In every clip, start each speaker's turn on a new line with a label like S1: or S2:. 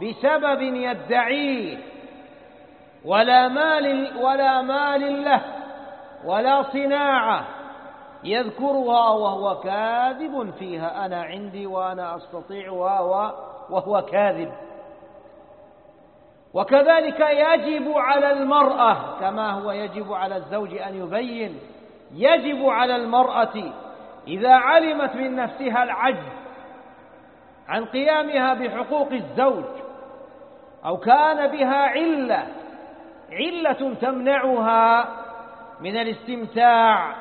S1: بسبب يدعيه ولا مال له ولا صناعة يذكرها وهو كاذب فيها، أنا عندي وأنا أستطيع وهو كاذب. وكذلك يجب على المرأة كما هو يجب على الزوج أن يبين، يجب على المرأة إذا علمت من نفسها العجز عن قيامها بحقوق الزوج أو كان بها علة تمنعها من الاستمتاع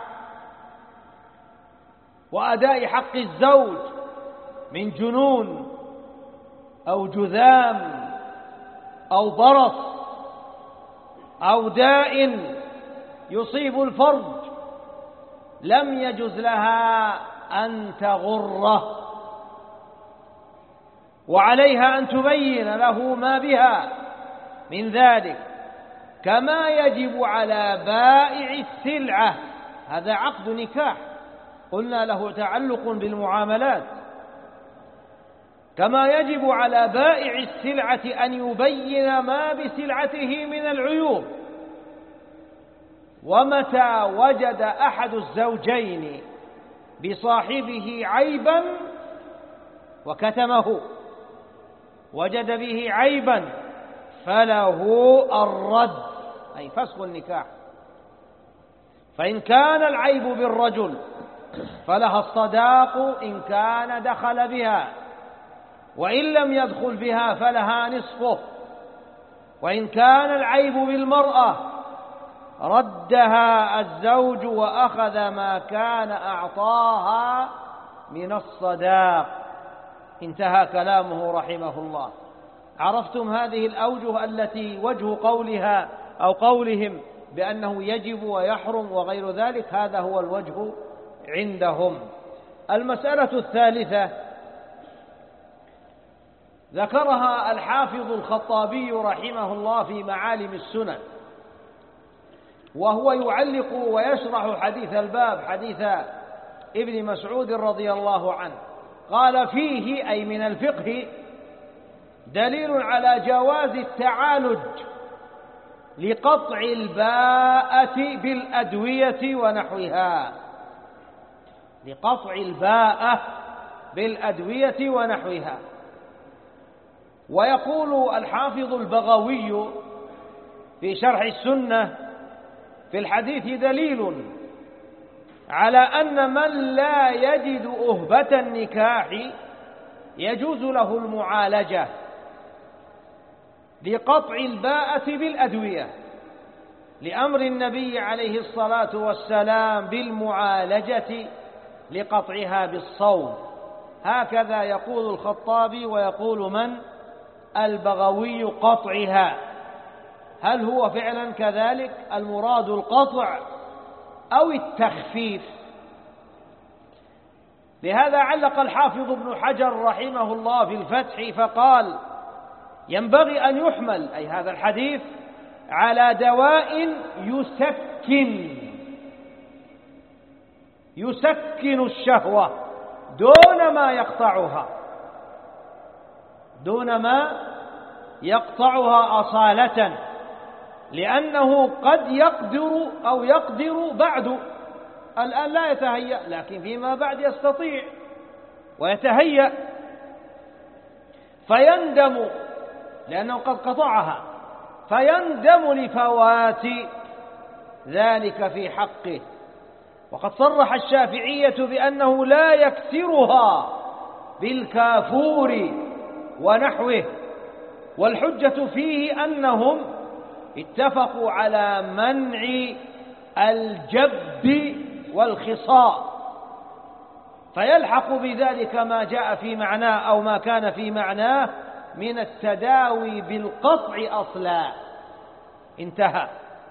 S1: وأداء حق الزوج من جنون أو جذام أو برص أو داء يصيب الفرج، لم يجز لها أن تغره، وعليها أن تبين له ما بها من ذلك، كما يجب على بائع السلعة، هذا عقد نكاح قلنا له تعلق بالمعاملات، كما يجب على بائع السلعة أن يبين ما بسلعته من العيوب. ومتى وجد أحد الزوجين بصاحبه عيبا وكتمه، وجد به عيبا، فله الرد أي فسخ النكاح. فإن كان العيب بالرجل فلها الصداق إن كان دخل بها، وإن لم يدخل بها فلها نصفه. وإن كان العيب بالمرأة ردها الزوج وأخذ ما كان أعطاها من الصداق. انتهى كلامه رحمه الله. عرفتم هذه الأوجه التي وجه قولها أو قولهم بأنه يجب ويحرم وغير ذلك، هذا هو الوجه عندهم. المسألة الثالثة ذكرها الحافظ الخطابي رحمه الله في معالم السنن، وهو يعلق ويشرح حديث الباب، حديث ابن مسعود رضي الله عنه، قال: فيه أي من الفقه دليل على جواز التعالج لقطع الباءة بالأدوية ونحوها، لقطع الباءة بالأدوية ونحوها. ويقول الحافظ البغوي في شرح السنة: في الحديث دليل على أن من لا يجد أهبة النكاح يجوز له المعالجة لقطع الباءة بالأدوية، لأمر النبي عليه الصلاة والسلام بالمعالجة لقطعها بالصوم. هكذا يقول الخطابي ويقول من؟ البغوي: قطعها. هل هو فعلا كذلك المراد القطع أو التخفيف؟ لهذا علق الحافظ ابن حجر رحمه الله في الفتح فقال: ينبغي أن يحمل أي هذا الحديث على دواء يسكن الشهوة دون ما يقطعها أصالة، لأنه قد يقدر بعد، الآن لا يتهيأ، لكن فيما بعد يستطيع ويتهيأ، فيندم لأنه قد قطعها، فيندم لفوات ذلك في حقه. وقد صرح الشافعية بأنه لا يكسرها بالكافور ونحوه، والحجة فيه أنهم اتفقوا على منع الجب والخصاء، فيلحق بذلك ما جاء في معناه أو ما كان في معناه من التداوي بالقطع أصلا. انتهى.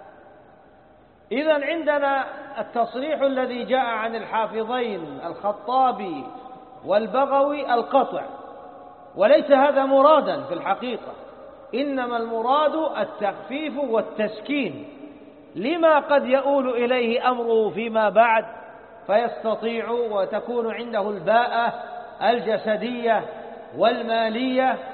S1: إذن عندنا التصريح الذي جاء عن الحافظين الخطابي والبغوي القطع، وليس هذا مرادا في الحقيقة، إنما المراد التخفيف والتسكين لما قد يؤول إليه أمره فيما بعد، فيستطيع وتكون عنده الباءة الجسدية والمالية